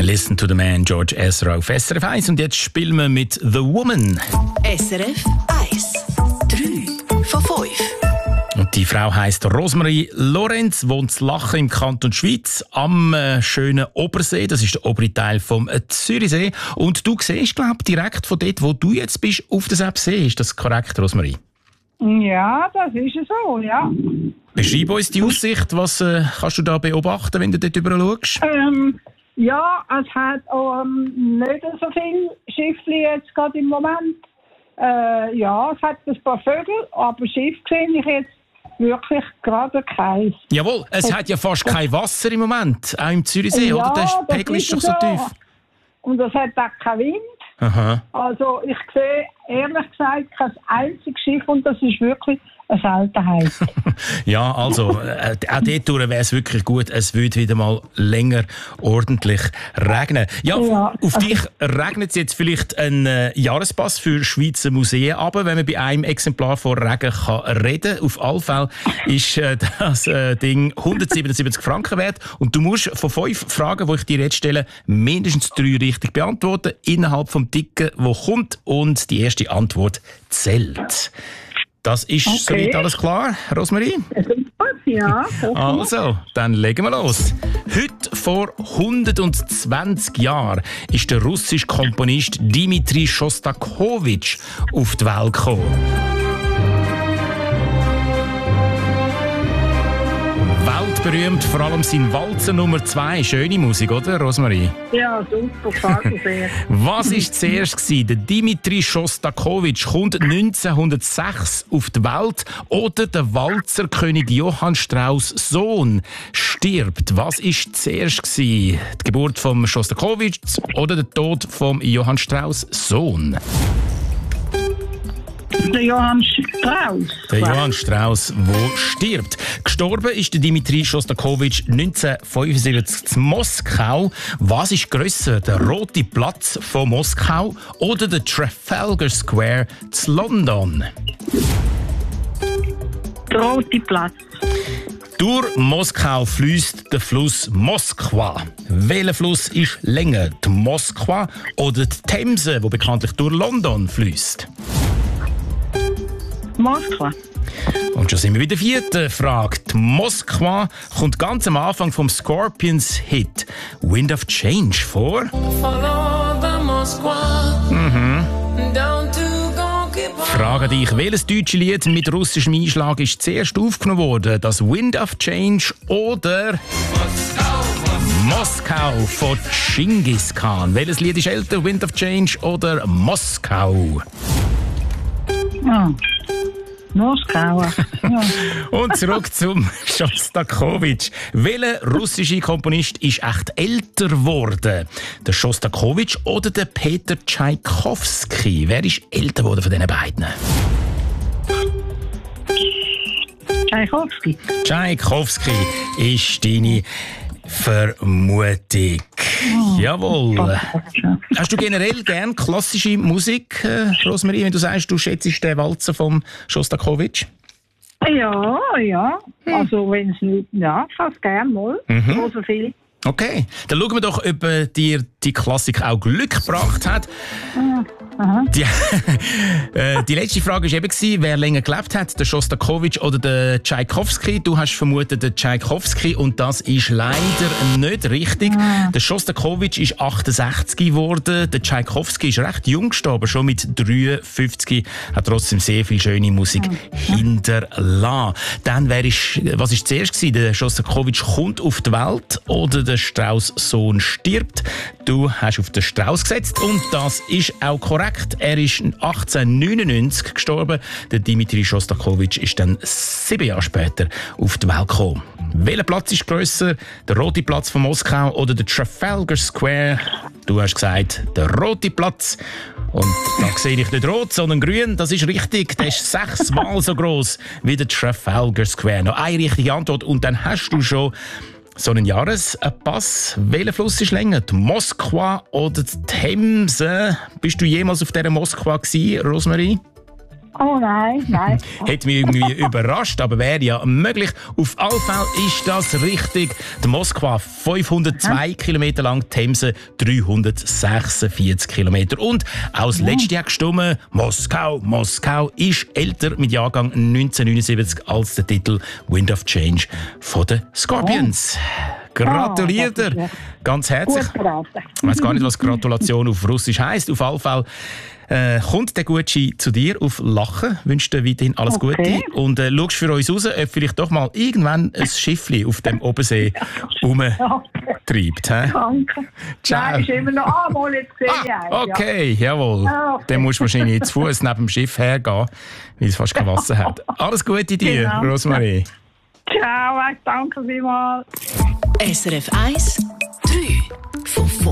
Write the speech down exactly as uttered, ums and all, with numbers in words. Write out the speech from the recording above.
Listen to the Man, George Ezra auf S R F eins. Und jetzt spielen wir mit The Woman. S R F eins. drei von fünf. Und die Frau heisst Rosemarie Lorenz, wohnt in Lachen im Kanton Schwyz am äh, schönen Obersee. Das ist der obere Teil vom äh, Zürichsee. Und du siehst, glaube ich, direkt von dort, wo du jetzt bist, auf den See. Ist das korrekt, Rosemarie? Ja, das ist so, ja. Beschreib uns die Aussicht. Was äh, kannst du da beobachten, wenn du dort drüber schaust? Ähm, ja, es hat ähm, nicht so viele Schiffchen jetzt gerade im Moment. Äh, ja, es hat ein paar Vögel, aber Schiff sehe ich jetzt wirklich gerade keins. Jawohl, es hat ja fast kein Wasser im Moment, auch im Zürichsee, ja, oder? Der Pegel ist doch so tief. Und es hat auch keinen Wind. Aha. Also ich sehe ehrlich gesagt kein einziges Schiff und das ist wirklich eine Seltenheit. Ja, also äh, auch dort wäre es wirklich gut, es würde wieder mal länger ordentlich regnen. Ja, Ja, auf also- dich regnet es jetzt vielleicht ein äh, Jahrespass für Schweizer Museen, aber wenn man bei einem Exemplar von Regen kann reden, auf alle Fälle ist äh, das äh, Ding hundertsiebenundsiebzig Franken wert und du musst von fünf Fragen, die ich dir jetzt stelle, mindestens drei richtig beantworten, innerhalb vom Ticken, wo kommt, und die erste Antwort zählt. Das ist Okay. soweit alles klar, Rosemarie? Ja, Also, dann legen wir los. Heute vor hundertzwanzig Jahren ist der russische Komponist Dmitri Schostakowitsch auf die Welt gekommen. Weltberühmt, vor allem sein Walzer Nummer zwei. Schöne Musik, oder, Rosemarie? ja super, gefällt mir sehr. Was war zuerst gewesen? Der Dmitri Schostakowitsch kommt neunzehnhundertsechs auf die Welt oder der Walzerkönig Johann Strauss Sohn stirbt? Was war zuerst gewesen? Die Geburt von Schostakowitsch oder der Tod von Johann Strauss Sohn? Der Johann Strauss. Der Johann Strauss, der stirbt. Gestorben ist der Dmitri Schostakowitsch neunzehnhundertfünfundsiebzig in Moskau. Was ist grösser, der Rote Platz von Moskau oder der Trafalgar Square zu London? Der Rote Platz. Durch Moskau fließt der Fluss Moskwa. Welcher Fluss ist länger, die Moskwa oder die Themse, wo bekanntlich durch London fließt? Moskwa. Und schon sind wir bei der vierten Frage. Die Moskwa kommt ganz am Anfang vom Scorpions-Hit Wind of Change vor. Mhm. Frage dich, welches deutsche Lied mit russischem Einschlag ist zuerst aufgenommen worden? Das Wind of Change oder Moskau von Genghis Khan? Welches Lied ist älter, Wind of Change oder Moskau? Ah. Moskau. Ja. Und zurück zum Schostakowitsch. Welcher russische Komponist ist echt älter geworden? Der Schostakowitsch oder der Peter Tschaikowski? Wer ist älter geworden von diesen beiden? Tschaikowski. Tschaikowski ist deine Vermutung. Oh. Jawohl. Hast du generell gern klassische Musik, äh, Rosemarie, wenn du sagst, du schätzt den Walzer vom Schostakowitsch? Ja, ja. Also wenn es nicht... Ja, ich kann es gerne mal. Mhm. So viel. Okay, dann schauen wir doch, ob äh, dir die Klassik auch Glück gebracht hat. Aha. Die, äh, die letzte Frage war eben, wer länger gelebt hat, der Schostakowitsch oder der Tschaikowski. Du hast vermutet, der Tschaikowski, und das ist leider nicht richtig. Ah. Der Schostakowitsch ist achtundsechzig geworden, der Tschaikowski ist recht jung gestorben, schon mit dreiundfünfzig, hat trotzdem sehr viel schöne Musik hinterlassen. Dann wäre ich, was war zuerst gewesen? Der Schostakowitsch kommt auf die Welt oder der Strauss Sohn stirbt? Du hast auf den Strauss gesetzt und das ist auch korrekt. Er ist achtzehnhundertneunundneunzig gestorben. Der Dmitri Schostakowitsch ist dann sieben Jahre später auf die Welt gekommen. Welcher Platz ist grösser? Der Rote Platz von Moskau oder der Trafalgar Square? Du hast gesagt, der Rote Platz. Und da sehe ich nicht rot, sondern grün. Das ist richtig. Der ist sechsmal so gross wie der Trafalgar Square. Noch eine richtige Antwort und dann hast du schon so einen Jahrespass. Welcher Fluss ist länger? Die Moskwa oder die Themse? Bist du jemals auf dieser Moskwa gewesen, Rosemarie? Oh nein, nein. Hätte mich irgendwie überrascht, aber wäre ja möglich. Auf alle Fälle ist das richtig. Die Moskwa fünfhundertzwei ja. Kilometer lang, die Themse dreihundertsechsundvierzig Kilometer. Und auch das letzte Jahr gestimmt, Moskau, Moskau ist älter mit Jahrgang neunzehnhundertneunundsiebzig als der Titel Wind of Change von den Scorpions. Gratuliert dir ja. ganz herzlich. Ich weiss gar nicht, was Gratulation auf Russisch heisst. Auf alle Fälle äh, kommt der Gucci zu dir auf Lachen. Wünsche dir weiterhin alles Okay. Gute. Und äh, schaust für uns raus, ob vielleicht doch mal irgendwann ein Schiffli auf dem Obensee rumtreibt. Hä? Danke. Ciao. Nein, ist immer noch einmal jetzt gesehen. Ah, okay, jawohl. Ah, okay. Dann musst du wahrscheinlich zu Fuß neben dem Schiff hergehen, weil es fast kein Wasser hat. Alles Gute dir, Genau. Rosmarie. Ciao, danke vielmals. S R F eins, drei von